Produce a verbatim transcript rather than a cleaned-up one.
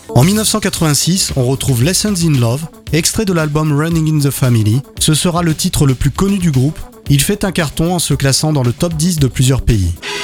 En dix-neuf cent quatre-vingt-six, on retrouve Lessons in Love, extrait de l'album Running in the Family. Ce sera le titre le plus connu du groupe. Il fait un carton en se classant dans le top dix de plusieurs pays.